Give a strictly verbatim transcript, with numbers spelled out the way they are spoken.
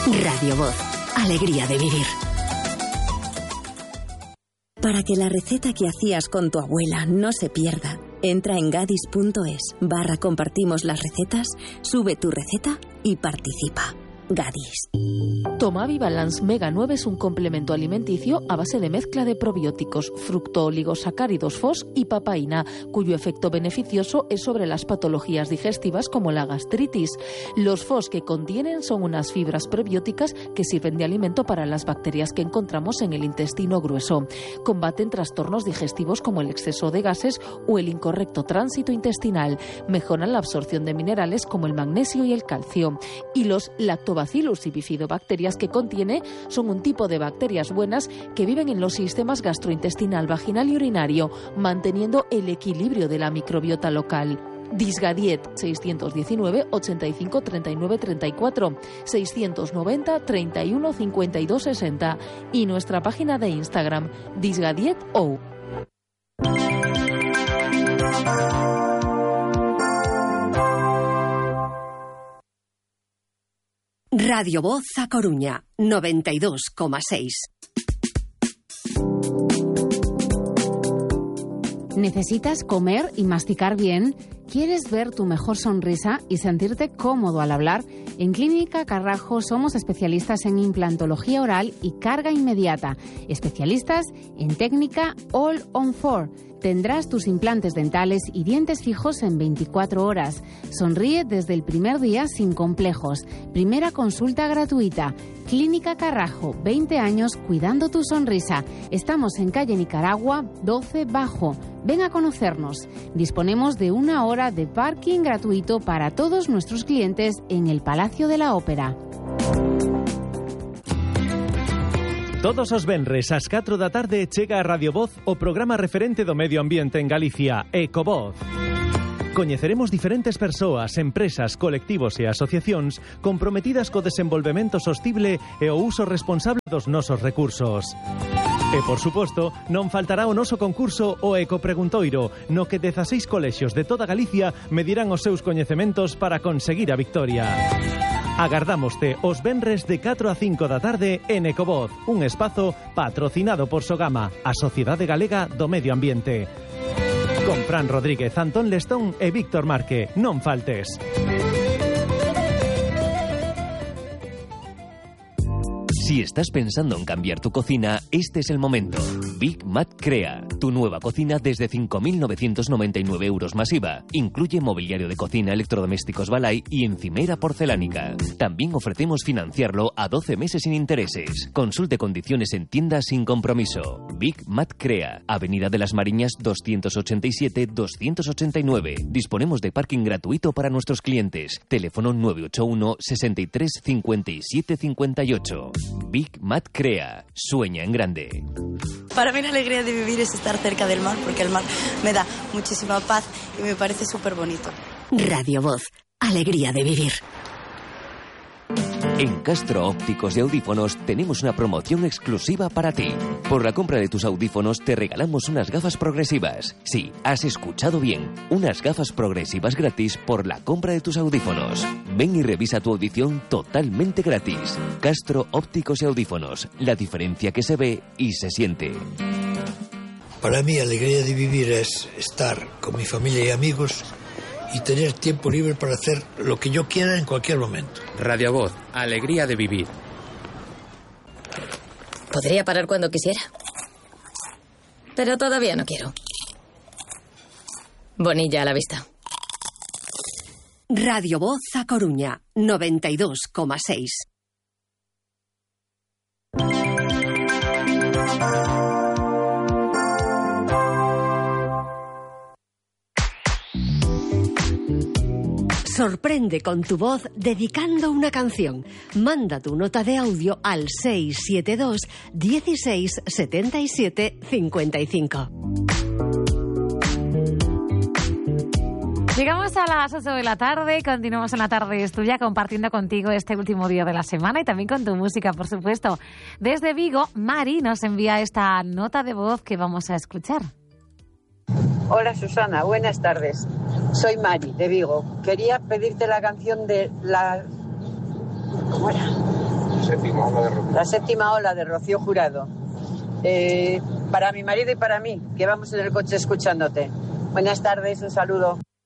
Radio Voz. Alegría de vivir. Para que la receta que hacías con tu abuela no se pierda, entra en gadis.es barra compartimos las recetas, sube tu receta y participa. Gadis. Tomavi Balance Mega nueve es un complemento alimenticio a base de mezcla de probióticos, fructooligosacáridos F O S y papaína, cuyo efecto beneficioso es sobre las patologías digestivas como la gastritis. Los F O S que contienen son unas fibras prebióticas que sirven de alimento para las bacterias que encontramos en el intestino grueso. Combaten trastornos digestivos como el exceso de gases o el incorrecto tránsito intestinal. Mejoran la absorción de minerales como el magnesio y el calcio. Y los lactobacillus y bifidobacterias que contiene son un tipo de bacterias buenas que viven en los sistemas gastrointestinal, vaginal y urinario, manteniendo el equilibrio de la microbiota local. Disgadiet seiscientos diecinueve, ochenta y cinco, treinta y nueve, treinta y cuatro, seiscientos noventa, treinta y uno, cincuenta y dos, sesenta y nuestra página de Instagram disgadieto. Radio Voz a Coruña, noventa y dos coma seis. ¿Necesitas comer y masticar bien? ¿Quieres ver tu mejor sonrisa y sentirte cómodo al hablar? En Clínica Carrajo somos especialistas en implantología oral y carga inmediata. Especialistas en técnica All on Four. Tendrás tus implantes dentales y dientes fijos en veinticuatro horas. Sonríe desde el primer día sin complejos. Primera consulta gratuita. Clínica Carrajo, veinte años cuidando tu sonrisa. Estamos en calle Nicaragua, doce Bajo. Ven a conocernos. Disponemos de una hora de parking gratuito para todos nuestros clientes en el Palacio de la Ópera. Todos os venres ás catro da tarde chega a Radio Voz o programa referente do medio ambiente en Galicia, Ecovoz. Coñeceremos diferentes persoas, empresas, colectivos e asociacións comprometidas co desenvolvemento sostible e o uso responsable dos nosos recursos. E, por suposto, non faltará o noso concurso o Ecopreguntoiro, no que dezaseis colexios de toda Galicia medirán os seus coñecementos para conseguir a victoria. Agardámoste os venres de catro a cinco da tarde en Ecovoz, un espazo patrocinado por Sogama, a Sociedade Galega do Medio Ambiente. Con Fran Rodríguez, Antón Lestón e Víctor Marque. Non faltes. Si estás pensando en cambiar tu cocina, este es el momento. Big Mat Crea, tu nueva cocina desde cinco mil novecientos noventa y nueve euros más I V A. Incluye mobiliario de cocina, electrodomésticos Balay y encimera porcelánica. También ofrecemos financiarlo a doce meses sin intereses. Consulte condiciones en tiendas sin compromiso. Big Mat Crea, Avenida de las Mariñas doscientos ochenta y siete, doscientos ochenta y nueve. Disponemos de parking gratuito para nuestros clientes. Teléfono nueve ocho uno, sesenta y tres, cincuenta y siete, cincuenta y ocho. Big Mat Crea. Sueña en grande. Para mí la alegría de vivir es estar cerca del mar, porque el mar me da muchísima paz y me parece súper bonito. Radio Voz. Alegría de vivir. En Castro Ópticos y Audífonos tenemos una promoción exclusiva para ti. Por la compra de tus audífonos te regalamos unas gafas progresivas. Sí, has escuchado bien. Unas gafas progresivas gratis por la compra de tus audífonos. Ven y revisa tu audición totalmente gratis. Castro Ópticos y Audífonos. La diferencia que se ve y se siente. Para mí, alegría de vivir es estar con mi familia y amigos y tener tiempo libre para hacer lo que yo quiera en cualquier momento. Radio Voz, alegría de vivir. Podría parar cuando quisiera, pero todavía no quiero. Bonilla a la vista. Radio Voz a Coruña, noventa y dos coma seis. Sorprende con tu voz dedicando una canción. Manda tu nota de audio al seis siete dos, dieciséis, setenta y siete, cincuenta y cinco. Llegamos a las ocho de la tarde, continuamos en La Tarde es Tuya compartiendo contigo este último día de la semana y también con tu música, por supuesto. Desde Vigo, Mari nos envía esta nota de voz que vamos a escuchar. Hola Susana, buenas tardes. Soy Mari, de Vigo. Quería pedirte la canción de la... ¿Cómo era? séptima ola de Rocío. La séptima ola de Rocío Jurado. Eh, para mi marido y para mí, que vamos en el coche escuchándote. Buenas tardes, un saludo.